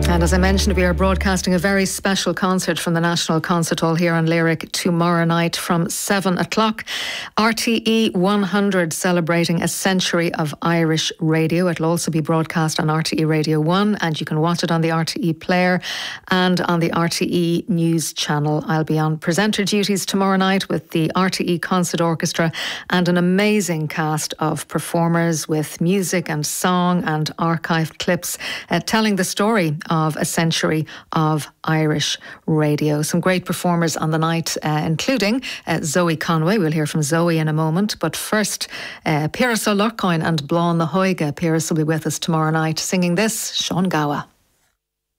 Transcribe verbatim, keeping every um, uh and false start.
And as I mentioned, we are broadcasting a very special concert from the National Concert Hall here on Lyric tomorrow night from seven o'clock. R T E one hundred celebrating a century of Irish radio. It'll also be broadcast on R T E Radio one, and you can watch it on the R T E player and on the R T E News channel. I'll be on presenter duties tomorrow night with the R T E Concert Orchestra and an amazing cast of performers with music and song and archived clips uh, telling the story of of a century of Irish radio. Some great performers on the night, uh, including uh, Zoe Conway. We'll hear from Zoe in a moment. But first, uh, Píras Ó Lochán and Blán na Hoige. Píras will be with us tomorrow night singing this, Sean Gowa.